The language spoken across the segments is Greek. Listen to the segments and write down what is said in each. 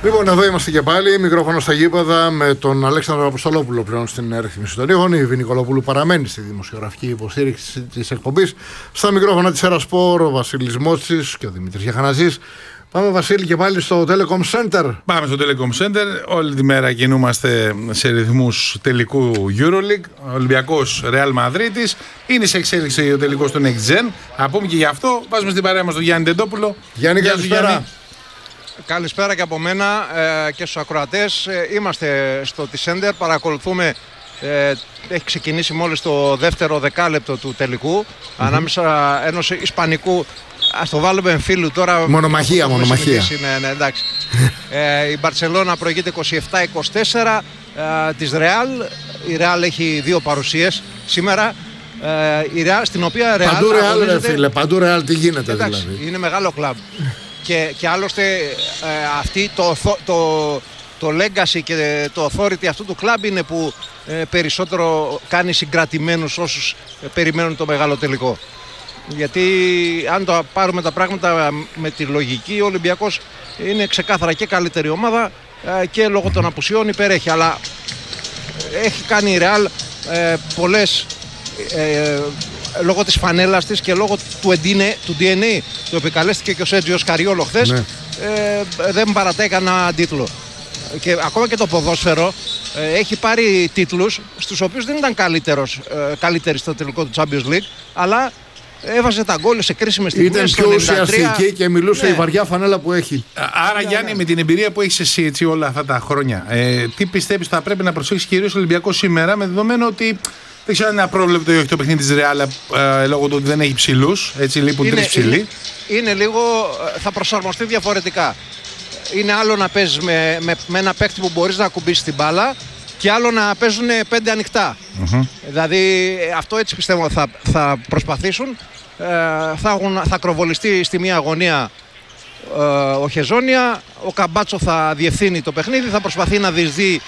Λοιπόν, εδώ είμαστε και πάλι. Μικρόφωνο στα γήπεδα με τον Αλέξανδρο Αποστολόπουλο πλέον στην ρύθμιση των ήχων. Η Βινικολοπούλου παραμένει στη δημοσιογραφική υποστήριξη της εκπομπής. Στα μικρόφωνα της Έρα Σπορ, ο Βασίλης Μότσης και ο Δημήτρης Γιαχαναζής. Πάμε, Βασίλη, και πάλι στο Telecom Center. Πάμε στο Telecom Center. Όλη τη μέρα κινούμαστε σε ρυθμούς τελικού EuroLeague. Ολυμπιακός Real Μαδρίτης. Είναι σε εξέλιξη ο τελικός του Next Gen. Να πούμε και γι' αυτό. Βάζουμε στην παρέα μας τον Γιάννη Τεντόπουλο. Γιάννη, καλησπέρα. Καλησπέρα και από μένα και στους ακροατές. Είμαστε στο T-Center, παρακολουθούμε. Έχει ξεκινήσει μόλις το δεύτερο δεκάλεπτο του τελικού ανάμεσα ενός Ισπανικού. Ας το βάλουμε εμφύλου τώρα. Μονομαχία. Ναι, εντάξει. Η Μπαρτσελώνα προηγείται 27-24 της Real. Η Real έχει δύο παρουσίες σήμερα. Η Real, στην οποία Real παντού Real, ρε φίλε, παντού Real, τι γίνεται, εντάξει, δηλαδή. είναι μεγάλο κλαμπ. Και άλλωστε αυτή το legacy και το authority αυτού του κλαμπ είναι που περισσότερο κάνει συγκρατημένους όσους περιμένουν το μεγάλο τελικό. Γιατί αν το πάρουμε τα πράγματα με τη λογική, ο Ολυμπιακός είναι ξεκάθαρα και καλύτερη ομάδα και λόγω των απουσιών υπερέχει. Αλλά έχει κάνει η Real πολλές, λόγω της φανέλας της και λόγω του DNA, το επικαλέστηκε και ο Σέρτζιο Σκαριόλο χθες, ναι. Δεν παρατάει κανένα τίτλο. Και ακόμα και το ποδόσφαιρο έχει πάρει τίτλους στους οποίους δεν ήταν καλύτεροι στο τελικό του Champions League, αλλά έβαζε τα γκόλ σε κρίσιμες στιγμές. Ήταν πιο ουσιαστική και μιλούσε, ναι, η βαριά φανέλα που έχει. Άρα, Γιάννη, με την εμπειρία που έχεις εσύ έτσι, όλα αυτά τα χρόνια, τι πιστεύεις θα πρέπει να προσέξει κυρίως ο Ολυμπιακός σήμερα, με δεδομένο ότι δεν ξέρω αν είναι απρόβλεπτο ή όχι το παιχνίδι της Real λόγω του ότι δεν έχει ψηλούς, έτσι λείπουν τρεις ψηλοί. Είναι λίγο, θα προσαρμοστεί διαφορετικά. Είναι άλλο να παίζεις με ένα παίκτη που μπορείς να ακουμπήσεις την μπάλα και άλλο να παίζουν πέντε ανοιχτά. Δηλαδή αυτό έτσι πιστεύω θα προσπαθήσουν. Θα ακροβολιστεί στη μία αγωνία ο Χεζόνια, ο Καμπάτσο θα διευθύνει το παιχνίδι, θα προσπαθεί να διεισδύει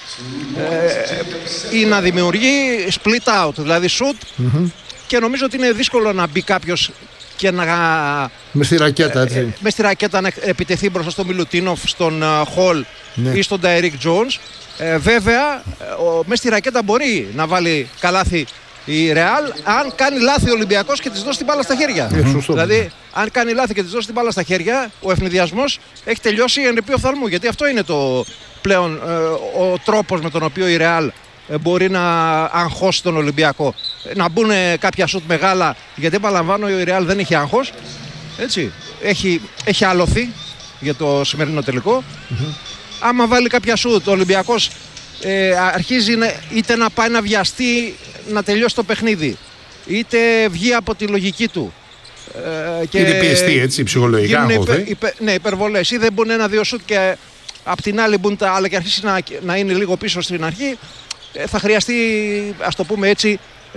ή να δημιουργεί split out, δηλαδή shoot, και νομίζω ότι είναι δύσκολο να μπει κάποιος και να μες στη ρακέτα, έτσι. Μες στη ρακέτα να επιτεθεί μπροστά στον Μιλουτίνοφ, στον Χολ, ναι, ή στον Ντάιρικ Τζόνς. Βέβαια, μες στη ρακέτα μπορεί να βάλει καλάθι η Real αν κάνει λάθη ο Ολυμπιακός και της δώσει την μπάλα στα χέρια. Δηλαδή, αν κάνει λάθη και της δώσει την μπάλα στα χέρια, ο ευνηδιασμός έχει τελειώσει εν ρηπεί οφθαλμού. Γιατί αυτό είναι πλέον ο τρόπος με τον οποίο η Real μπορεί να αγχώσει τον Ολυμπιακό. Να μπουν κάποια σουτ μεγάλα, γιατί επαναλαμβάνω, η Real δεν έχει άγχος. Έτσι. Έχει αλωθεί για το σημερινό τελικό. Άμα βάλει κάποια σουτ, ο Ολυμπιακός αρχίζει είτε να πάει να βιαστεί να τελειώσει το παιχνίδι, είτε βγει από τη λογική του. Είναι πιεστεί, έτσι, ψυχολογικά. Ναι, υπερβολές. Ή δεν μπουν ένα-δύο σουτ και απ' την άλλη μπουν τα άλλα και αρχίσει να είναι λίγο πίσω στην αρχή. Θα χρειαστεί, ας το πούμε έτσι,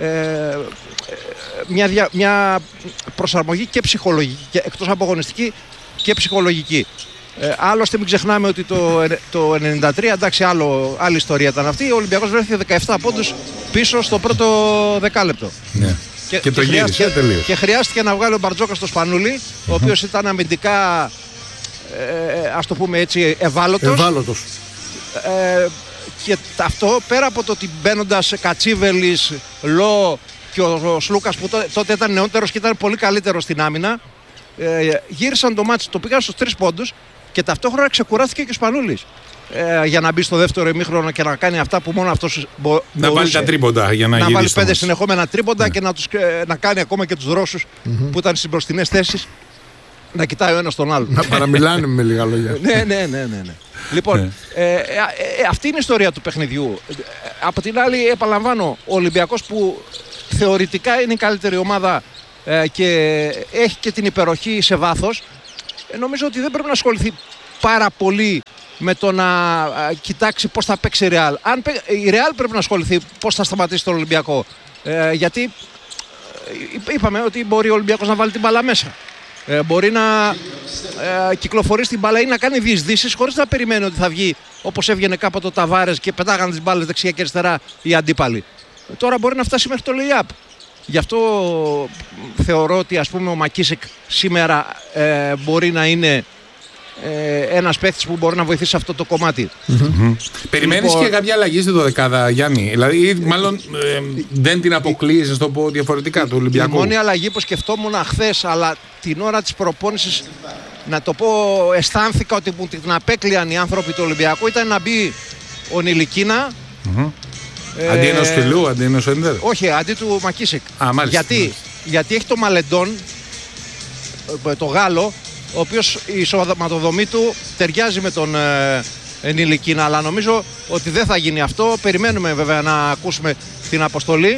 μια προσαρμογή και ψυχολογική, εκτός από αγωνιστική και ψυχολογική. Άλλωστε μην ξεχνάμε ότι το 93, εντάξει, άλλη ιστορία ήταν αυτή. Ο Ολυμπιακός βρέθηκε 17 πόντους πίσω στο πρώτο δεκάλεπτο. Ναι. Και το γύρισε τελείως. Και χρειάστηκε να βγάλει ο Μπαρτζόκα στο Σπανούλι, ο οποίος ήταν αμυντικά, ας το πούμε έτσι, ευάλωτος. Και αυτό, πέρα από το ότι μπαίνοντας Κατσίβελης, Λό και ο Σλούκας που τότε ήταν νεότερος και ήταν πολύ καλύτερος στην άμυνα, γύρισαν το μάτσι, το πήγαν στους 3 πόντους και ταυτόχρονα ξεκουράστηκε και ο Σπανούλης για να μπει στο δεύτερο ημίχρονο και να κάνει αυτά που μόνο αυτός μπορούσε. Να βάλει τα τρίποντα για να βάλει 5 συνεχόμενα τρίποντα, και να κάνει ακόμα και τους Ρώσους που ήταν στις μπροστινές θέσεις να κοιτάει ο ένας τον άλλον. Να παραμιλάνε με λίγα λόγια. Ναι. Λοιπόν, αυτή είναι η ιστορία του παιχνιδιού. Από την άλλη, επαναλαμβάνω, ο Ολυμπιακός που θεωρητικά είναι η καλύτερη ομάδα και έχει και την υπεροχή σε βάθος, νομίζω ότι δεν πρέπει να ασχοληθεί πάρα πολύ με το να κοιτάξει πώς θα παίξει η Real. Η Real πρέπει να ασχοληθεί πώς θα σταματήσει τον Ολυμπιακό. Γιατί είπαμε ότι μπορεί ο Ολυμπιακός να βάλει την μπάλα μέσα. Μπορεί να κυκλοφορήσει την μπάλα ή να κάνει διεισδύσεις χωρίς να περιμένει ότι θα βγει όπως έβγαινε κάποτε ο Ταβάρες και πετάγανε τις μπάλες δεξιά και αριστερά οι αντίπαλοι. Τώρα μπορεί να φτάσει μέχρι το lay-up. Γι' αυτό θεωρώ ότι, ας πούμε, ο Μακίσικ σήμερα μπορεί να είναι ένας παίκτης που μπορεί να βοηθήσει σε αυτό το κομμάτι. Περιμένεις Λοιπόν, και κάποια αλλαγή στη δωδεκάδα, Γιάννη? Δηλαδή, μάλλον δεν την αποκλείεις, να το πω διαφορετικά, του Ολυμπιακού. Η μόνη αλλαγή που σκεφτόμουν χθες, αλλά την ώρα της προπόνησης, να το πω, αισθάνθηκα ότι μου την απέκλειαν οι άνθρωποι του Ολυμπιακού, ήταν να μπει ο Νιλικίνα. Αντί ενός Φιλού, αντί ενός Έντερ. Όχι, αντί του Μακίσικ. Γιατί έχει το Μαλεντόν, το Γάλλο, ο οποίος η σωματοδομή του ταιριάζει με τον Νιλικίνα, αλλά νομίζω ότι δεν θα γίνει αυτό. Περιμένουμε βέβαια να ακούσουμε την αποστολή.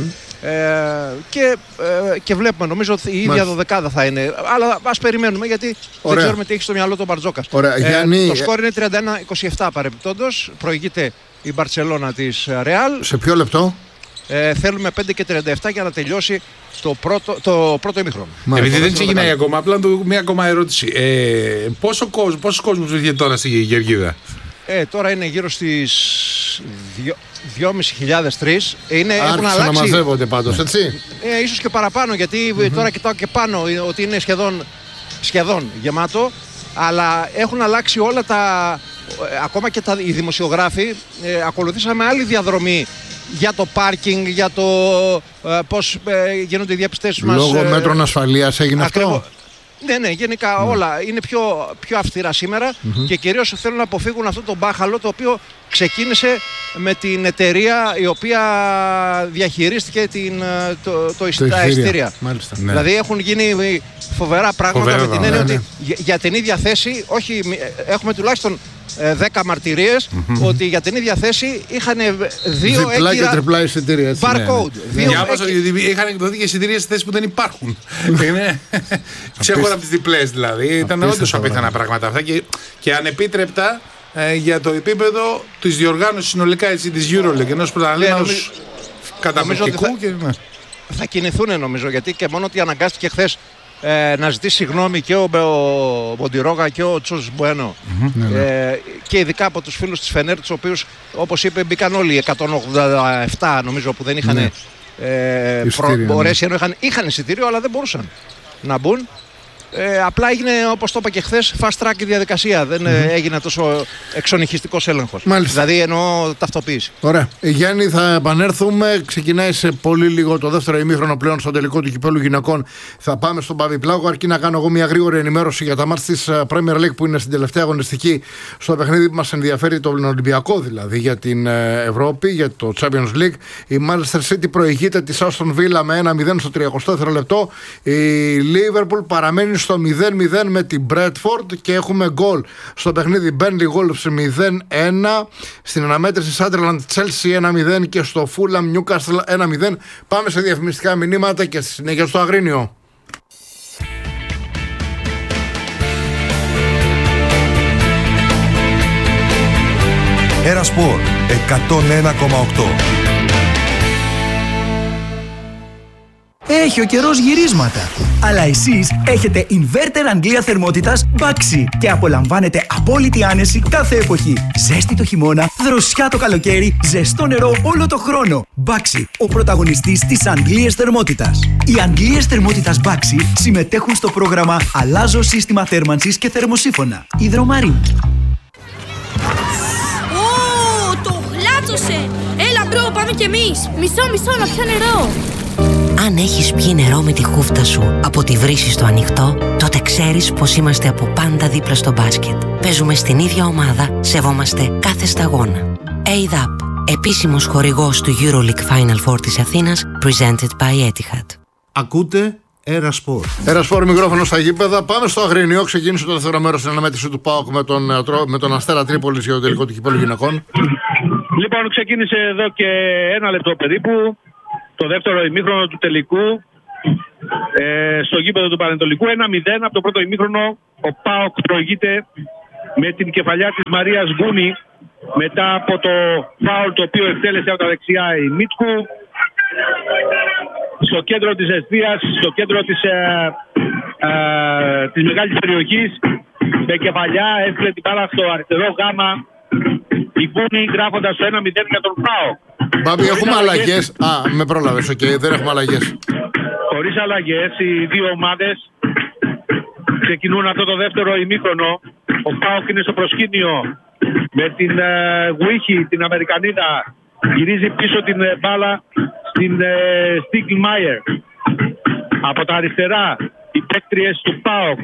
Και βλέπουμε, νομίζω ότι η ίδια δωδεκάδα θα είναι. Αλλά ας περιμένουμε, γιατί δεν ξέρουμε τι έχει στο μυαλό του Μπαρτζόκας. Το σκόρ είναι 31-27 παρεμπιπτόντως. Προηγείται η Μπαρτσελώνα της Ρεάλ. Σε ποιο λεπτό? Θέλουμε 5:37 για να τελειώσει το πρώτο ημίχρονο. Επειδή δεν ξεκινάει ακόμα, απλά μια ακόμα ερώτηση. Πόσος κόσμος βρίσκεται τώρα στη Γεωργίδα? Τώρα είναι γύρω στις 2.500-3. Έχουν αλλάξει. Να μαζεύονται πάντως, έτσι. Ίσως και παραπάνω, γιατί τώρα κοιτάω και πάνω ότι είναι σχεδόν γεμάτο. Αλλά έχουν αλλάξει όλα τα. Ακόμα και οι δημοσιογράφοι ακολουθήσαμε άλλη διαδρομή για το πάρκινγκ, για το πώς γίνονται οι διαπιστώσεις μας. Λόγω μέτρων ασφαλείας έγινε αυτό. Ναι, γενικά όλα είναι πιο αυστηρά σήμερα και κυρίως θέλουν να αποφύγουν αυτό το μπάχαλο, το οποίο ξεκίνησε με την εταιρεία η οποία διαχειρίστηκε τα εισιτήρια. Ναι. Δηλαδή έχουν γίνει φοβερά πράγματα με την έννοια ότι για την ίδια θέση, όχι, έχουμε τουλάχιστον 10 μαρτυρίες ότι για την ίδια θέση είχαν δύο διπλά και τριπλά εισιτήρια. Barcode. Διάβασα ότι είχαν εκδοθεί και εισιτήρια σε θέσεις που δεν υπάρχουν. Ξέχωρα από τις διπλές δηλαδή. Ήταν όντως απίθανα πράγματα αυτά και ανεπίτρεπτα για το επίπεδο της διοργάνωσης συνολικά της EuroLeague, ενός πρωταθλήματος καταπληκτικού. Θα κινηθούν νομίζω, γιατί και μόνο ότι αναγκάστηκε χθες να ζητήσει συγγνώμη και ο Μοντιρόγα και ο Τσος Μπουένο και ειδικά από τους φίλους της Φενέρ, τους οποίους, όπως είπε, μπήκαν όλοι 187 νομίζω που δεν είχαν μπορέσει, ενώ είχαν εισιτήριο αλλά δεν μπορούσαν να μπουν. Απλά έγινε, όπως το είπα και χθες, fast track η διαδικασία. Δεν έγινε τόσο εξονυχιστικός έλεγχος. Δηλαδή εννοώ ταυτοποίηση. Ωραία. Γιάννη, θα επανέλθουμε. Ξεκινάει σε πολύ λίγο το δεύτερο ημίχρονο πλέον στο τελικό του κυπέλου γυναικών. Θα πάμε στον Παπιπλάγο. Αρκεί να κάνω εγώ μια γρήγορη ενημέρωση για τα μάτς της Premier League που είναι στην τελευταία αγωνιστική. Στο παιχνίδι που μας ενδιαφέρει, τον Ολυμπιακό δηλαδή, για την Ευρώπη, για το Champions League. Η Manchester City προηγείται της Aston Villa με 1-0 στο 34 λεπτό. Η Liverpool παραμένει στο 0-0 με την Bradford και έχουμε γκολ στο παιχνίδι Burnley Wolves 0-1, στην αναμέτρηση Sunderland Chelsea 1-0 και στο Fulham Newcastle 1-0. Πάμε σε διαφημιστικά μηνύματα και στη συνέχεια στο Αγρίνιο. Ένα σπορ 101,8. Έχει ο καιρός γυρίσματα. Αλλά εσείς έχετε inverter Αγγλία θερμότητας Baxi και απολαμβάνετε απόλυτη άνεση κάθε εποχή. Ζέστη το χειμώνα, δροσιά το καλοκαίρι, ζεστό νερό όλο το χρόνο. Baxi, ο πρωταγωνιστής της Αγγλίας θερμότητας. Οι Αγγλίες θερμότητας Baxi συμμετέχουν στο πρόγραμμα Αλλάζω σύστημα θέρμανσης και θερμοσύφωνα. Υδρομαρή. Το γλάτσωσε! Έλα μπρο, πάμε κι εμείς! Μισό, να πιω νερό! Αν έχεις πιει νερό με τη χούφτα σου από τη βρύση στο ανοιχτό, τότε ξέρεις πως είμαστε από πάντα δίπλα στο μπάσκετ. Παίζουμε στην ίδια ομάδα, σεβόμαστε κάθε σταγόνα. ADAP, επίσημος χορηγός του EuroLeague Final Four της Αθήνας, presented by Etihad. Ακούτε Ερασπορ. Ερασπορ, μικρόφωνο στα γήπεδα. Πάμε στο Αγρίνιο. Ξεκίνησε το δεύτερο μέρος στην αναμέτρηση του ΠΑΟΚ με τον Αστέρα Τρίπολης για το τελικό του κυπέλλου γυναικών. Λοιπόν, ξεκίνησε εδώ και ένα λεπτό περίπου το δεύτερο ημίχρονο του τελικού στο γήπεδο του Πανετολικού. 1-0 από το πρώτο ημίχρονο. Ο ΠΑΟΚ προηγείται με την κεφαλιά της Μαρίας Γκούνη μετά από το φάουλ το οποίο εκτέλεσε από τα δεξιά η Μίτκου. Στο κέντρο της εστίας, στο κέντρο της μεγάλης περιοχής, με κεφαλιά έστειλε την μπάλα στο αριστερό γάμα η Γκούνη, γράφοντας το 1-0 για τον ΠΑΟΚ. Μπάμπη, έχουμε αλλαγές. Με πρόλαβες, δεν έχουμε αλλαγές. Χωρίς αλλαγές, οι δύο ομάδες ξεκινούν αυτό το δεύτερο ημίχρονο Ο ΠΑΟΚ είναι στο προσκήνιο με την Γουίχη, την Αμερικανίδα. Γυρίζει πίσω την μπάλα στην Στίγκλμαϊερ. Από τα αριστερά οι παίκτριες του ΠΑΟΚ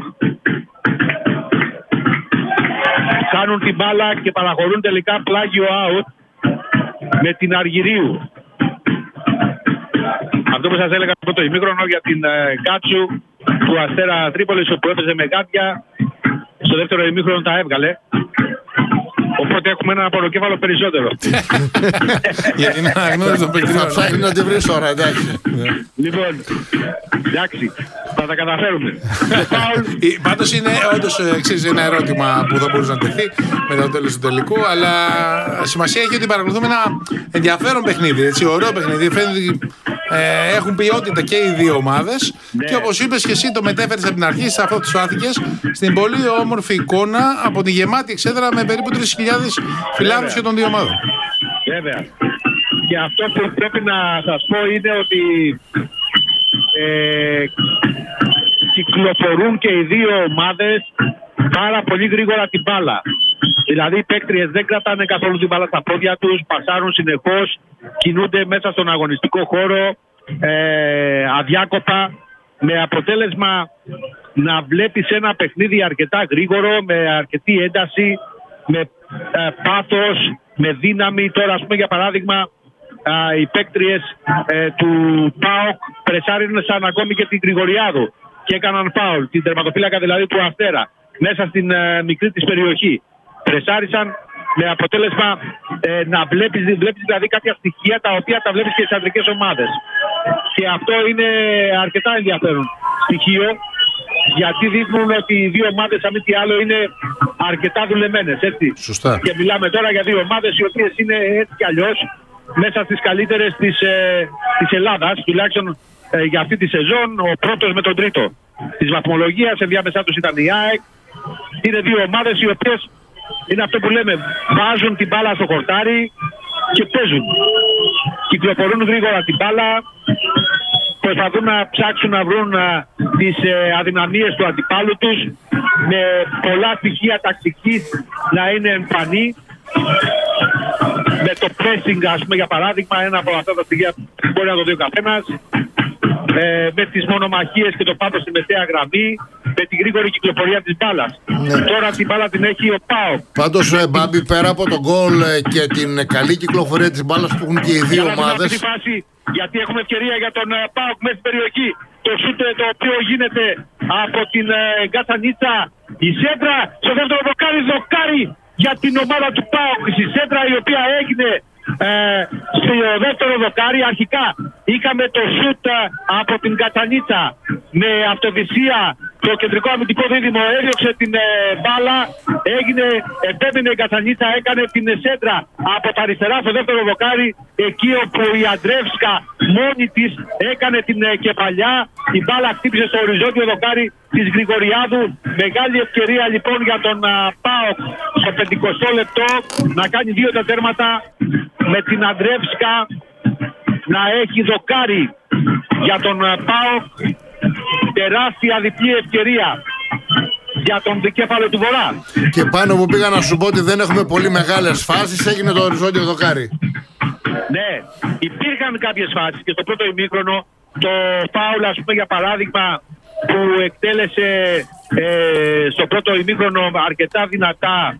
κάνουν την μπάλα και παραχωρούν τελικά πλάγιο out με την Αργυρίου. Αυτό που σας έλεγα από το ημίχρονο για την Κάτσου του Αστέρα Τρίπολης, όπου έπαιζε με γάτια, στο δεύτερο ημίχρονο τα έβγαλε. Οπότε έχουμε ένα ποροκέφαλο περισσότερο. Γιατί είναι αναγνώριση των παιχτριών. Θα ψάχνει να τη βρεις τώρα, εντάξει. Λοιπόν, εντάξει, θα τα καταφέρουμε. Πάντως είναι όντως ένα ερώτημα που θα μπορούσε να τεθεί μετά το τέλος του τελικού, αλλά σημασία έχει ότι παρακολουθούμε ένα ενδιαφέρον παιχνίδι, έτσι, ωραίο παιχνίδι. Έχουν ποιότητα και οι δύο ομάδες. Ναι. Και όπως είπες και εσύ, το μετέφερες από την αρχή στις αυτοθυστάθηκες στην πολύ όμορφη εικόνα από τη γεμάτη εξέδρα με περίπου 3.000 φιλάθλους και των δύο ομάδων. Βέβαια. Και αυτό που πρέπει να σας πω είναι ότι κυκλοφορούν και οι δύο ομάδες πάρα πολύ γρήγορα την μπάλα. Δηλαδή οι παίκτριες δεν κρατάνε καθόλου την μπάλα στα πόδια τους, πασάρουν συνεχώς, κινούνται μέσα στον αγωνιστικό χώρο αδιάκοπα, με αποτέλεσμα να βλέπεις ένα παιχνίδι αρκετά γρήγορο, με αρκετή ένταση, με πάθος, με δύναμη. Τώρα ας πούμε για παράδειγμα οι παίκτριες του ΠΑΟΚ πρεσάρισαν ακόμη και την Γρηγοριάδου και έκαναν φάουλ, την τερματοφύλακα δηλαδή του Αστέρα, μέσα στην μικρή της περιοχή. Πρεσάρισαν με αποτέλεσμα να βλέπεις δηλαδή κάποια στοιχεία τα οποία τα βλέπεις και στις αντρικές ομάδες. Και αυτό είναι αρκετά ενδιαφέρον στοιχείο, γιατί δείχνουν ότι οι δύο ομάδες, αν μη τι άλλο, είναι αρκετά δουλεμένες, έτσι. Σωστά. Και μιλάμε τώρα για δύο ομάδες οι οποίες είναι έτσι κι αλλιώς μέσα στις καλύτερες της Ελλάδας, τουλάχιστον για αυτή τη σεζόν, ο πρώτος με τον τρίτο της βαθμολογίας. Ενδιάμεσά τους ήταν η ΑΕΚ. Είναι δύο ομάδες οι οποίες είναι αυτό που λέμε, βάζουν την μπάλα στο χορτάρι και παίζουν. Κυκλοφορούν γρήγορα την μπάλα, προσπαθούν να ψάξουν να βρουν τις αδυναμίες του αντιπάλου τους, με πολλά στοιχεία τακτικής να είναι εμφανή. Με το pressing, ας πούμε, για παράδειγμα, ένα από αυτά τα στοιχεία μπορεί να το δει ο καθένας. Με τις μονομαχίες και το πάνω στη μεσαία γραμμή, με τη γρήγορη κυκλοφορία της μπάλας. Ναι. Τώρα την μπάλα την έχει ο ΠΑΟΚ. Πάντως, Μπάμπη, πέρα από τον γκολ και την καλή κυκλοφορία της μπάλας που έχουν και οι δύο ομάδες. Γιατί έχουμε ευκαιρία για τον ΠΑΟΚ μέσα στην περιοχή. Το σούτ το οποίο γίνεται από την Γκατσανίτσα. Η σέντρα στο δεύτερο δοκάρι για την ομάδα του ΠΑΟΚ. Η σέντρα η οποία έγινε στο δεύτερο δοκάρι. Αρχικά είχαμε το σούτ από την Γκατσανίτσα με αυτοδυσία. Το κεντρικό αμυντικό δίδυμο έδιωξε την μπάλα, επέμεινε η Γκατσανίτσα, έκανε την σέντρα από τα αριστερά στο δεύτερο δοκάρι, εκεί όπου η Αντρεύσκα μόνη της έκανε την κεφαλιά. Η μπάλα χτύπησε στο οριζόντιο δοκάρι της Γρηγοριάδου. Μεγάλη ευκαιρία λοιπόν για τον ΠΑΟΚ στο 50 λεπτό να κάνει δύο τα τέρματα, με την Αντρεύσκα να έχει δοκάρι για τον ΠΑΟΚ. Τεράστια διπλή ευκαιρία για τον δικέφαλο του Βορρά. Και πάνω που πήγα να σου πω ότι δεν έχουμε πολύ μεγάλες φάσεις, έγινε το οριζόντιο δοκάρι. Ναι, υπήρχαν κάποιες φάσεις και στο πρώτο ημίχρονο. Το φάουλ, ας πούμε, για παράδειγμα, που εκτέλεσε στο πρώτο ημίχρονο αρκετά δυνατά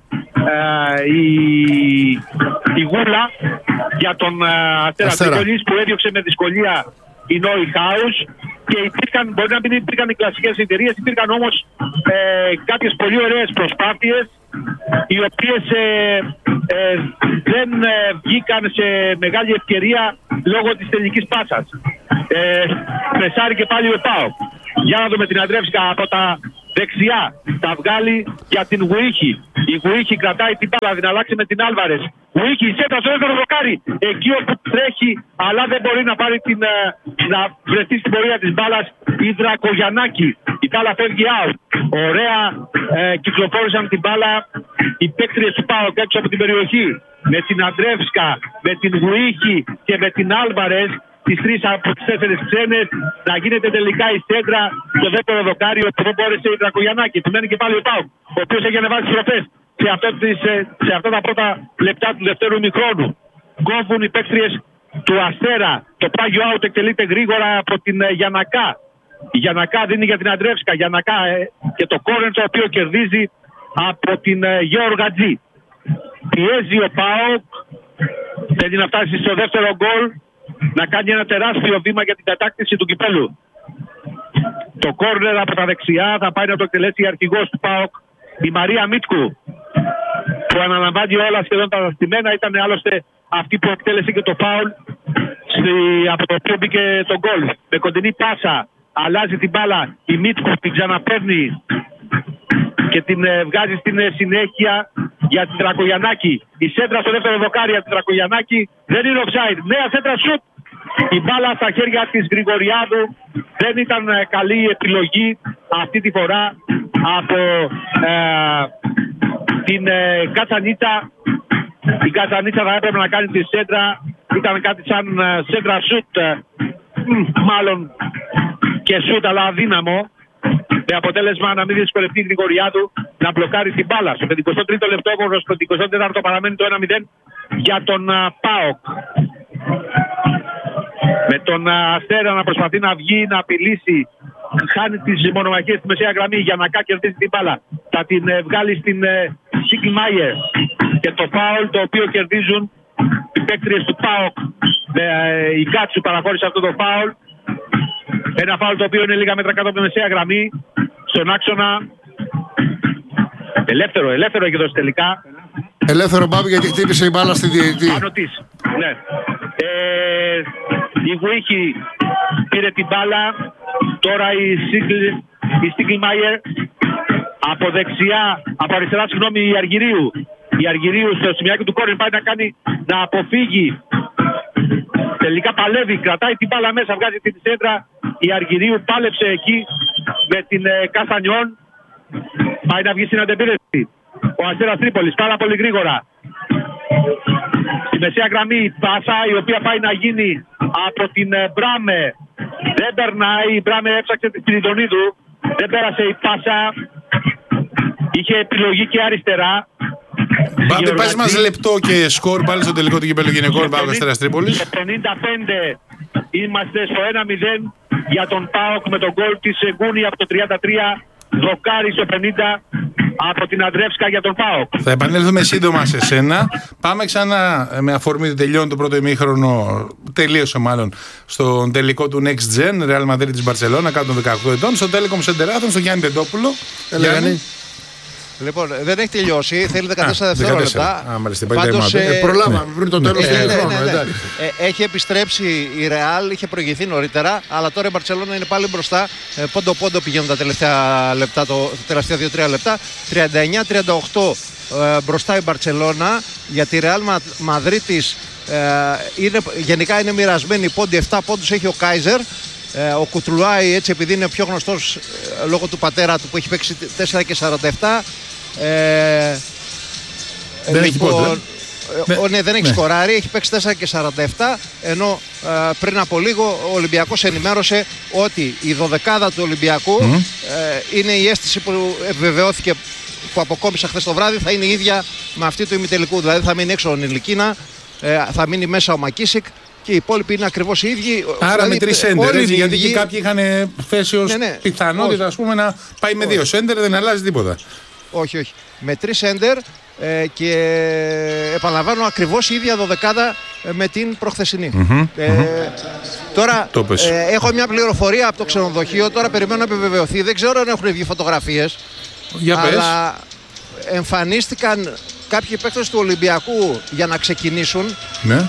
η Γούλα για τον Αστέρα Τρίπολης, που έδιωξε με δυσκολία η Νόιχάους. Και μπορεί να μην υπήρχαν οι κλασικές εταιρείες, υπήρχαν όμως κάποιες πολύ ωραίες προσπάθειες, οι οποίες δεν βγήκαν σε μεγάλη ευκαιρία λόγω της τελικής πάσας. Πρεσάρει και πάλι ο ΠΑΟΚ. Για να δούμε την Αντρεύσκα από τα δεξιά. Τα βγάλει για την Γουίχη. Η Γουίχη κρατάει την μπάλα, την αλλάξει με την Άλβαρες. Γουίχη, σέντρα στο δεύτερο δοκάρι. Εκεί όπου τρέχει, αλλά δεν μπορεί να πάρει να βρεθεί στην πορεία της μπάλας, η Δρακογιαννάκη. Η μπάλα φεύγει out. Ωραία, κυκλοφόρησαν την μπάλα οι παίκτριες του ΠΑΟΚ έξω από την περιοχή. Με την Αντρεύσκα, με την Γουίχη και με την Άλβαρες τις 3 από τις 4 ξένες, να γίνεται τελικά η σέντρα στο δεύτερο δοκάριο που δεν μπόρεσε η Τρακογιαννάκη. Επιμένει και πάλι ο ΠΑΟΚ, ο οποίος έχει ανεβάσει στροφές σε αυτά τα πρώτα λεπτά του δευτέρου ημιχρόνου. Κόβουν οι παίκτριες του Αστέρα. Το πάγιο out εκτελείται γρήγορα από την Γιαννακά. Η Γιαννακά δίνει για την Αντρεύσκα. Γιαννακά και το κόρνερ το οποίο κερδίζει από την Γεωργατζή. Πιέζει ο ΠΑΟΚ. Θέλει να φτάσει στο δεύτερο γκολ, να κάνει ένα τεράστιο βήμα για την κατάκτηση του κυπέλου. Το κόρνερ από τα δεξιά θα πάει να το εκτελέσει η αρχηγός του ΠΑΟΚ, η Μαρία Μίτκου, που αναλαμβάνει όλα σχεδόν τα δαστημένα. Ήταν άλλωστε αυτή που εκτέλεσε και το φάουλ από το οποίο μπήκε το γκολ. Με κοντινή πάσα αλλάζει την μπάλα η Μίτκου, την ξαναπαίρνει και την βγάζει στην συνέχεια για την Τρακογιαννάκη. Η σέντρα στο δεύτερο δοκάρι από την Τρακογιαννάκη δεν είναι offside. Νέα σέντρα σουτ. Η μπάλα στα χέρια της Γρηγοριάδου. Δεν ήταν καλή επιλογή αυτή τη φορά από την Κατσανίτσα. Η Κατσανίτσα θα έπρεπε να κάνει τη σέντρα. Ήταν κάτι σαν σέντρα σουτ. Μάλλον και σουτ, αλλά αδύναμο. Με αποτέλεσμα να μην δυσκολευτεί η Γρηγοριάδου να μπλοκάρει την μπάλα. Στο 53ο λεπτό, στο 24ο παραμένει το 1-0 για τον ΠΑΟΚ. Με τον Αστέρα να προσπαθεί να βγει, να απειλήσει. Χάνει τις μονομαχίες στη μεσαία γραμμή για να κερδίσει την μπάλα. Θα την βγάλει στην Σίκλμαϊερ. Και το φάουλ το οποίο κερδίζουν οι παίκτριες του ΠΑΟΚ. Η Κάτσου παραχώρησε αυτό το φάουλ. Ένα φάουλ το οποίο είναι λίγα μέτρα κάτω από τη μεσαία γραμμή. Στον άξονα. Ελεύθερο έχει δώσει τελικά. Ελεύθερο Μπάμπη, γιατί χτύπησε η μπάλα στη διαιτητή. Πάνω της. Ναι. Η Γουίχη πήρε την μπάλα. Τώρα η Στίκλμαϊερ. Από δεξιά, από αριστερά, συγγνώμη, η Αργυρίου. Η Αργυρίου στο σημειάκι του κόρνερ πάει να αποφύγει. Τελικά παλεύει, κρατάει την μπάλα μέσα, βγάζει την σέντρα. Η Αργυρίου πάλεψε εκεί με την Καστανιόν. Πάει να βγει στην αντεπίθεση. Ο Αστέρας Τρίπολης πάρα πολύ γρήγορα. Στη μεσαία γραμμή πάσα η οποία πάει να γίνει από την Μπράμε. Δεν περνάει, η Μπράμε έψαξε την Σπυριδονίδου. Δεν πέρασε η πάσα. Είχε επιλογή και αριστερά. Μπάμπη, πες μας λεπτό και σκορ πάλι στο τελικό του κυπέλλου γυναικών ΠΑΟΚ Αστέρας Τρίπολης. 55 είμαστε στο 1-0 για τον ΠΑΟΚ με τον γκολ της Γκούνη από το 33. Δοκάρι στο 50 από την Αντρεύσκα για τον ΠΑΟΚ. Θα επανέλθουμε σύντομα σε σένα. Πάμε ξανά με αφορμή ότι τελειώνει το πρώτο ημίχρονο, τελείωσε μάλλον, στον τελικό του Next Gen, Real Madrid της Μπαρσελόνα, κάτω των 18 ετών, στο Telecom Center Athens, στον Γιάννη Τεντόπουλο. Γιάννη. Λοιπόν, δεν έχει τελειώσει, θέλει 14 δευτερόλεπτα. Πάντως, προλάβαμε πριν το τέλος του χρόνου. Έχει επιστρέψει η Real, είχε προηγηθεί νωρίτερα, αλλά τώρα η Μπαρσελόνα είναι πάλι μπροστά. Πόντο-πόντο πηγαίνουν τα τελευταία λεπτά, τα τελευταία 2-3 λεπτά. 39-38 μπροστά η Μπαρσελόνα, για τη Real Μαδρίτης γενικά είναι μοιρασμένη πόντι, 7 πόντους έχει ο Κάιζερ. Ο Κουτρουλάι, έτσι, επειδή είναι πιο γνωστός λόγω του πατέρα του που έχει παίξει 4 και 47. Δεν έχει πόντο. Δεν έχει σκοράρει, έχει παίξει 4 και 47. Ενώ πριν από λίγο ο Ολυμπιακός ενημέρωσε ότι η 12η του Ολυμπιακού είναι η αίσθηση που επιβεβαιώθηκε, που αποκόμισα χθες το βράδυ, θα είναι η ίδια με αυτή του ημιτελικού. Δηλαδή θα μείνει έξω ο Νιλικίνα, θα μείνει μέσα ο Μακίσικ. Και οι υπόλοιποι είναι ακριβώς οι ίδιοι. Άρα δηλαδή, με 3 σέντερ, γιατί και κάποιοι είχαν θέσει ως πιθανότητα, ας πούμε, να πάει με 2 σέντερ, δεν αλλάζει τίποτα. Όχι. Με 3 σέντερ και επαναλαμβάνω ακριβώς η ίδια 12η με την προχθεσινή. Τώρα έχω μια πληροφορία από το ξενοδοχείο, τώρα περιμένω να επιβεβαιωθεί. Δεν ξέρω αν έχουν βγει φωτογραφίες. Αλλά εμφανίστηκαν κάποιοι παίκτες του Ολυμπιακού για να ξεκινήσουν. Ναι.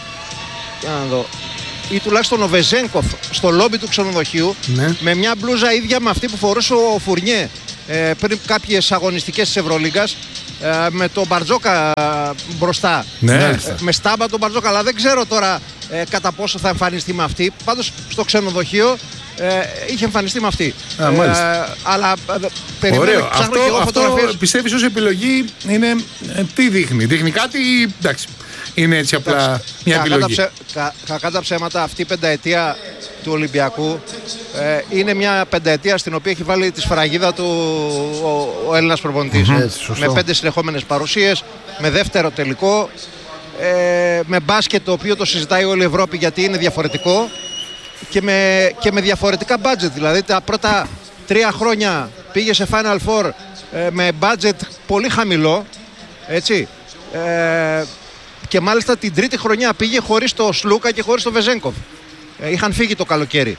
Ή τουλάχιστον ο Βεζένκοφ στο λόμπι του ξενοδοχείου, με μια μπλούζα ίδια με αυτή που φορούσε ο Φουρνιέ πριν κάποιες αγωνιστικές της Ευρωλίγκας, με τον Μπαρτζόκα μπροστά, με στάμπα τον Μπαρτζόκα, αλλά δεν ξέρω τώρα κατά πόσο θα εμφανιστεί με αυτή. Πάντως στο ξενοδοχείο είχε εμφανιστεί με αυτή. Αλλά περιμένω, αυτό πιστεύεις ως επιλογή είναι, τι δείχνει? Δείχνει κάτι, εντάξει. είναι έτσι απλά μια επιλογή. Κακά τα ψέματα, αυτή η πενταετία του Ολυμπιακού είναι μια πενταετία στην οποία έχει βάλει τη σφραγίδα του ο Έλληνας προπονητής. Με 5 συνεχόμενες παρουσίες, με δεύτερο τελικό, με μπάσκετ το οποίο το συζητάει όλη η Ευρώπη γιατί είναι διαφορετικό και με διαφορετικά budget. Δηλαδή τα πρώτα 3 χρόνια πήγε σε Final Four με budget πολύ χαμηλό, έτσι, και μάλιστα την τρίτη χρονιά πήγε χωρίς το Σλούκα και χωρίς το Βεζένκοφ. Είχαν φύγει το καλοκαίρι.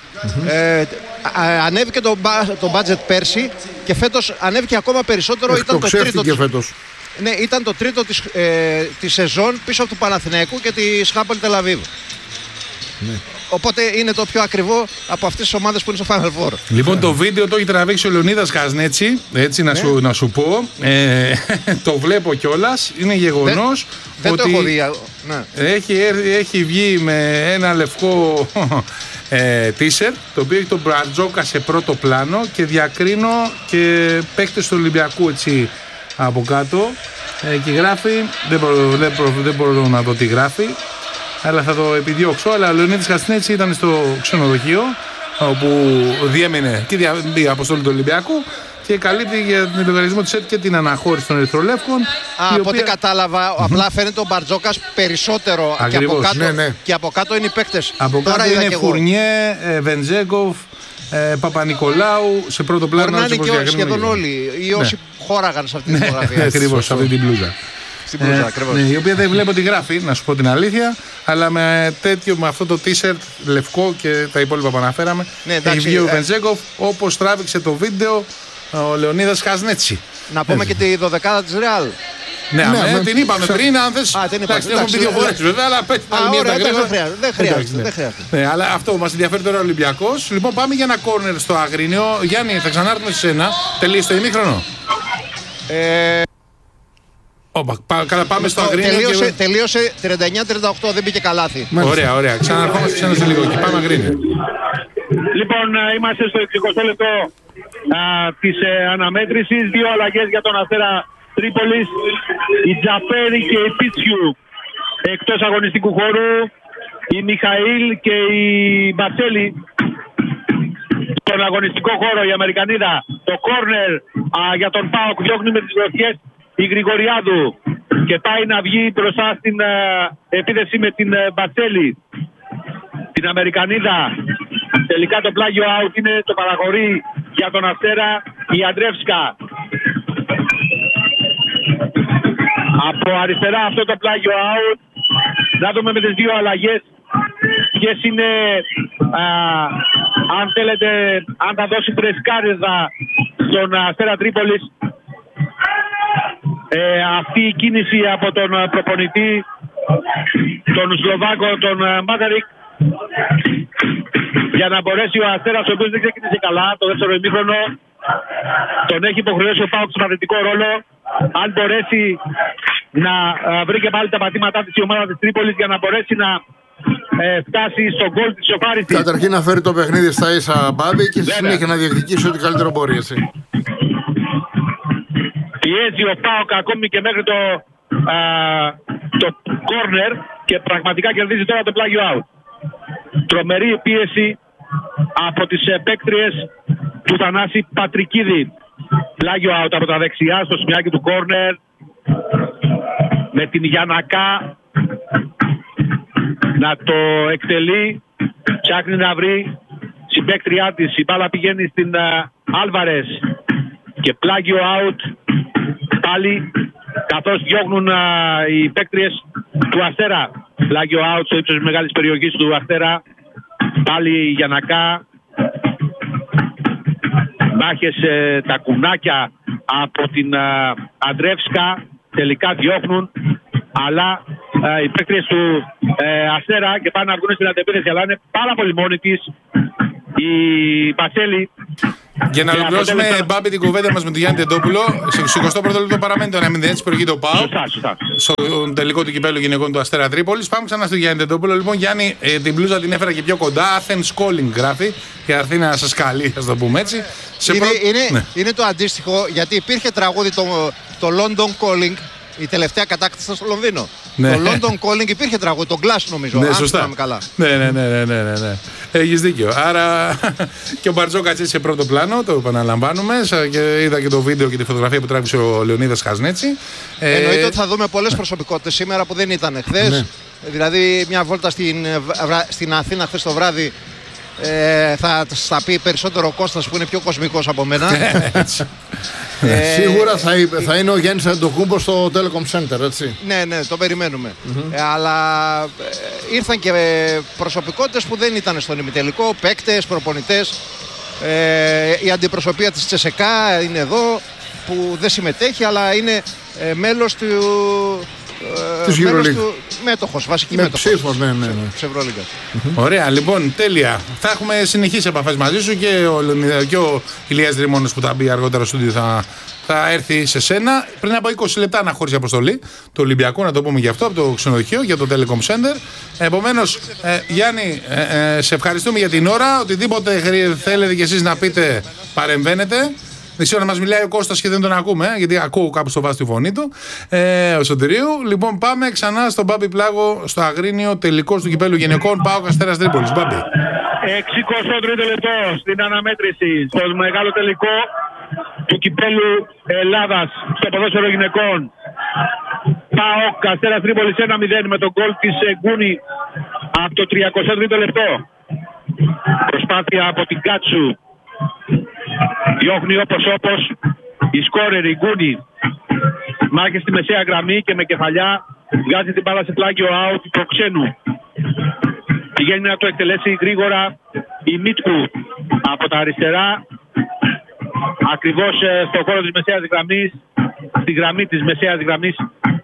Ανέβηκε το budget πέρσι και φέτος ανέβηκε ακόμα περισσότερο. Ήταν το τρίτο φέτος. Ναι, ήταν το τρίτο της σεζόν πίσω από του Παναθηναϊκού και της Χάπολ Τελαβίβ. Ναι. Οπότε είναι το πιο ακριβό από αυτές τις ομάδες που είναι στο Final Four. Λοιπόν, το βίντεο το έχει τραβήξει ο Λεωνίδας Χαζνέτσι, έτσι να σου πω. Το βλέπω κιόλας, είναι γεγονός δεν ότι το έχω δει. Ναι. Έχει βγει με ένα λευκό t-shirt, το οποίο έχει τον Μπρατζόκα σε πρώτο πλάνο και διακρίνω και παίκτες του Ολυμπιακού έτσι από κάτω και γράφει, δεν μπορώ να δω τι γράφει, αλλά θα το επιδιώξω. Αλλά ο Λεωνίδης Χαζνέτσι ήταν στο ξενοδοχείο όπου διέμενε και η αποστολή του Ολυμπιακού και καλύπτει για τον λογαριασμό της ΕΤ και την αναχώρηση των Ερυθρολεύκων. Από ό,τι κατάλαβα, απλά φαίνεται ο Μπαρτζόκας περισσότερο. Ακριβώς, και από κάτω, ναι. Και από κάτω είναι οι παίκτες. Από κάτω είναι Φουρνιέ, Βεντζέκοφ, Παπα-Νικολάου σε πρώτο πλάνο. Μπορεί να είναι και σχεδόν όλοι ή όσοι χώραγαν σε αυτή την φωτογραφία. Ακριβώς, σε αυτή την μπλούζα. Στην μπλούζα, ακριβώς. Η οποία δεν βλέπω τι γράφει, να σου πω την αλήθεια, αλλά με αυτό το t-shirt λευκό και τα υπόλοιπα που αναφέραμε, έχει βγει ο Βεντζέκοφ, όπως τράβηξε το βίντεο ο Λεωνίδας Χαζνέτσι. Να πούμε και τη 12η της Ρεάλ. Ναι, την είπαμε πριν, αν θες. Την είπαμε. Έχουμε πει 2 φορές βέβαια, αλλά πέτει δεν χρειάζεται. Ναι, αλλά αυτό μας ενδιαφέρει τώρα ο Ολυμπιακός. Λοιπόν, πάμε για ένα κόρνερ στο Αγρίνιο. Γιάννη, θα ξανάρθουμε σε σένα. Τελείωσε το ημίχρονο. Πάμε στο Αγρίνιο. Τελείωσε 39-38, δεν μπήκε καλάθι. Ωραία. Ξαναρχόμαστε σε λίγο και πάμε Αγρίνιο. Λοιπόν, είμαστε στο 60 λεπτό της αναμέτρησης. 2 αλλαγές για τον Αστέρα Τρίπολης. Η Τζαπέρι και η Πίτσιου εκτός αγωνιστικού χώρου. Η Μιχαήλ και η Μπασέλη στον αγωνιστικό χώρο. Η Αμερικανίδα. Το κόρνερ για τον ΠΑΟΚ διώχνει με τις γροθιές η Γρηγοριάδου και πάει να βγει μπροστά στην επίθεση με την Μπασέλη. Την Αμερικανίδα. Τελικά το πλάγιο out είναι, το παραχωρεί για τον Αστέρα η Αντρεύσκα. Από αριστερά αυτό το πλάγιο out. Να δούμε με τις 2 αλλαγές ποιες είναι, αν θέλετε, αν θα δώσει φρεσκάριδα στον Αστέρα Τρίπολης αυτή η κίνηση από τον προπονητή, τον Σλοβάκο, τον Μάταρικ, για να μπορέσει ο Αστέρας, ο οποίος δεν ξεκίνησε καλά το δεύτερο ημίχρονο, τον έχει υποχρεώσει ο ΠΑΟΚ σε μαθητικό ρόλο, αν μπορέσει να βρει και πάλι τα πατήματά της η ομάδα της Τρίπολης για να μπορέσει να φτάσει στον γκολ της ισοφάρισης. Καταρχήν να φέρει το παιχνίδι στα ίσα μπάμπη και στη συνέχεια να διεκδικήσει ό,τι καλύτερο μπορεί, έτσι. Πιέζει ο ΠΑΟΚ ακόμη και μέχρι το corner και πραγματικά κερδίζει τώρα το πλάγιο out. Τρομερή πίεση από τις παίκτριες του Θανάση Πατρικίδη. Πλάγιο out από τα δεξιά στο σημειάκι του corner με την Γιαννακά να το εκτελεί. Ψάχνει να βρει συμπαίκτριά της. Η μπάλα πηγαίνει στην Άλβαρες και πλάγιο out πάλι, καθώς διώχνουν οι παίκτριες του Αστέρα. Πλάγιο out στο ύψος της μεγάλης περιοχής του Αστέρα. Πάλι η Γιαννακά. Μάχες τα κουνάκια από την Αντρεύσκα. Τελικά διώχνουν, αλλά οι παίκτριες του Αστέρα και πάνε να βγουν στην αντεπίθεση, αλλά είναι πάρα πολύ μόνη της η Μπασέλη. Για να ολοκληρώσουμε, Μπάμπη, την κουβέντα μας με τον Γιάννη Τεντόπουλο, στο 21ο λεπτό παραμένει το 1-0, έτσι προηγεί το ΠΑΟΚ στον τελικό του κυπέλλου γυναικών του Αστέρα Τρίπολης. Πάμε ξανά στον Γιάννη Τεντόπουλο. Λοιπόν, Γιάννη, την μπλούζα την έφερα και πιο κοντά. Athens Calling γράφει και θα έρθει να σας καλεί, ας το πούμε έτσι. Είναι το αντίστοιχο, γιατί υπήρχε τραγούδι το London Calling, η τελευταία κατάκτηση στο Λονδίνο. Το London Calling υπήρχε τραγούδι, τον Glass νομίζω. Ναι, αν σωστά. θυμάμαι καλά. Ναι. Έχεις δίκιο. Άρα και ο Μπαρτζόκατς σε πρώτο πλάνο, το επαναλαμβάνουμε. Και είδα και το βίντεο και τη φωτογραφία που τράβηξε ο Λεωνίδας Χασνέτσι. Εννοείται ότι θα δούμε πολλές προσωπικότητες σήμερα που δεν ήταν χθες. Ναι. Δηλαδή, μια βόλτα στην Αθήνα χθες το βράδυ θα στα πει περισσότερο ο Κώστας που είναι πιο κοσμικός από μένα. Σίγουρα θα είναι ο Γιάννης Αντοκούμπος στο Telecom Center, έτσι. Ναι, το περιμένουμε. Αλλά ήρθαν και προσωπικότητες που δεν ήταν στον ημιτελικό, παίκτες, προπονητές. Η αντιπροσωπεία της Τσεσεκά είναι εδώ, που δεν συμμετέχει, αλλά είναι μέλος του... Της EuroLeague. Μέτοχος, βασική Με μέτοχος ψήφος, ναι. της Ευρωλίγκας. Ωραία, λοιπόν, τέλεια. Θα έχουμε συνεχείς επαφές μαζί σου και ο Ηλίας Δρυμώνος που θα μπει αργότερα στο στούντιο θα έρθει σε σένα. Πριν από 20 λεπτά αναχώρησε αποστολή του Ολυμπιακού, να το πούμε γι' αυτό, από το ξενοδοχείο για το Telecom Center. Επομένως, Γιάννη, σε ευχαριστούμε για την ώρα. Οτιδήποτε θέλετε κι εσείς να πείτε, παρεμβαίνετε. Δεξιό να μας μιλάει ο Κώστας και δεν τον ακούμε, γιατί ακούω κάπου στο βάθος τη φωνή του. Ο Σωτηρίου. Λοιπόν, πάμε ξανά στον Μπάμπη Πλάγο, στο Αγρίνιο, τελικός του κυπέλου γυναικών, ΠΑΟΚ Αστέρας Τρίπολης. Μπάμπη. 63ο λεπτό στην αναμέτρηση στο μεγάλο τελικό του κυπέλου Ελλάδας στο ποδόσφαιρο γυναικών. ΠΑΟΚ Αστέρας Τρίπολης 1-0 με τον γκολ της Γκούνη από το 33ο λεπτό. Προσπάθεια από την Κάτσου. Διώχνει όπως η σκόρερ, η Γκούνη. Μάχη στη μεσαία γραμμή και με κεφαλιά βγάζει την μπάλα σε πλάγιο out του Ξένου. Πηγαίνει να το εκτελέσει γρήγορα η Μίτκου από τα αριστερά, ακριβώς στο χώρο της μεσαίας γραμμής, στη γραμμή της μεσαίας γραμμής.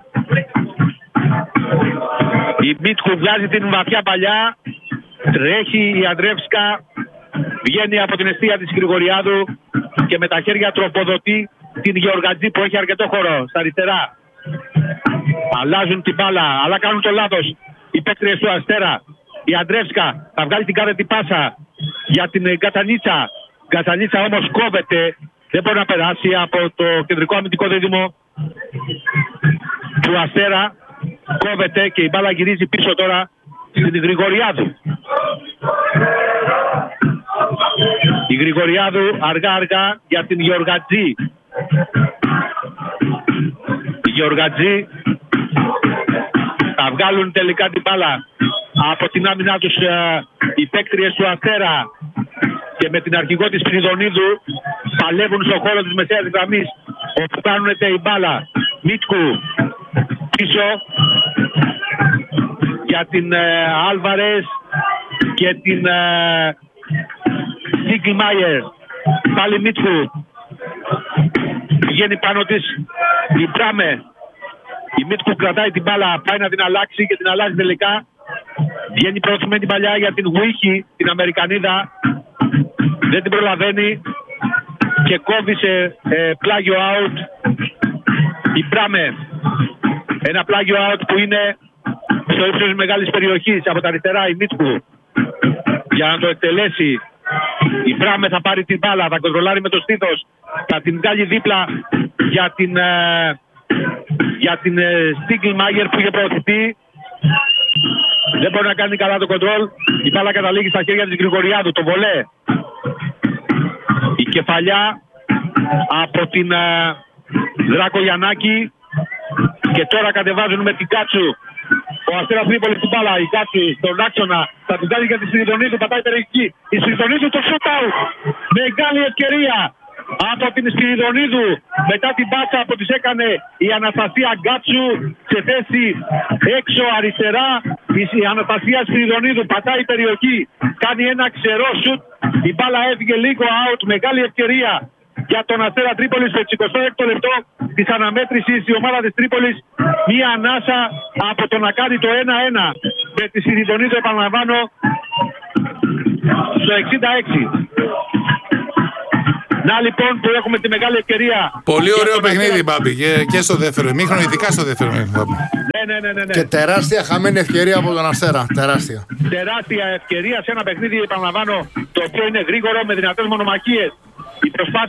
Η Μίτκου βγάζει την βαθιά παλιά, τρέχει η Αντρεύσκα, βγαίνει από την εστία της Γρηγοριάδου και με τα χέρια τροποδοτεί την Γεωργατζή που έχει αρκετό χώρο στα αριστερά. Αλλάζουν την μπάλα, αλλά κάνουν το λάθος οι παίκτριες του Αστέρα. Η Αντρεύσκα θα βγάλει την κάθετη πάσα για την Γκατσανίτσα. Γκατσανίτσα όμως κόβεται, δεν μπορεί να περάσει από το κεντρικό αμυντικό δίδυμο του Αστέρα. Κόβεται και η μπάλα γυρίζει πίσω τώρα στην Γρηγοριάδου. Η Γρηγοριάδου αργά για την Γεωργατζή. Η Γεωργατζή θα βγάλουν τελικά την μπάλα από την άμυνά τους οι παίκτριες του Αστέρα και με την αρχηγό της Πυριδονίδου παλεύουν στον χώρο της μεσαίας γραμμής όπου κάνουν η μπάλα. Μίτκου πίσω για την Άλβαρες και την Στίγκλμαϊερ. Πάλι Μίτκου. Πηγαίνει πάνω της η Μπράμε. Η Μίτκου κρατάει την μπάλα, πάει να την αλλάξει και την αλλάζει τελικά. Βγαίνει πρόθυμη την παλιά για την Γουίχη, την Αμερικανίδα. Δεν την προλαβαίνει και κόβει σε πλάγιο out η Μπράμε. Ένα πλάγιο out που είναι στο ύψος της μεγάλης περιοχής από τα αριστερά η Μίτκου. Για να το εκτελέσει η Μπράμε θα πάρει την μπάλα, θα κοντρολάρει με το στήθος, θα την βγάλει δίπλα για την Στίγκλμαϊερ που είχε προωθηθεί. Δεν μπορεί να κάνει καλά το κοντρόλ. Η μπάλα καταλήγει στα χέρια της Γρηγοριάδου, το βολέ. Η κεφαλιά από την Δράκο Γιαννάκη και τώρα κατεβάζουν με την Κάτσου. Ο Αστέρας Τρίπολης την μπάλα, η Κάτσου στον άξονα, θα την κάνει για τη Σπυριδονίδου, πατάει περιοχή. Η Σπυριδονίδου το shoot out. Μεγάλη ευκαιρία από την Σπυριδονίδου. Μετά την πάσα που της έκανε η Αναστασία Γκάτσου σε θέση έξω αριστερά. Η Αναστασία Σπυριδονίδου πατάει περιοχή, κάνει ένα ξερό shoot. Η μπάλα έφυγε λίγο out, μεγάλη ευκαιρία για τον Αστέρα Τρίπολης στο 26ο λεπτό της αναμέτρησης. Η ομάδα της Τρίπολης μία ανάσα από το να κάνει το 1-1 με τη Σπυριδονίδου, επαναλαμβάνω, στο 66. Να λοιπόν που έχουμε τη μεγάλη ευκαιρία. Πολύ ωραίο παιχνίδι, Μπάμπη, και στο δεύτερο ημίχρονο, ειδικά στο δεύτερο ημίχρονο. Ναι. Και τεράστια χαμένη ευκαιρία από τον Αστέρα. Τεράστια Τεράστια ευκαιρία σε ένα παιχνίδι, επαναλαμβάνω, το οποίο είναι γρήγορο με δυνατές μονομαχίες. Η προσπάθεια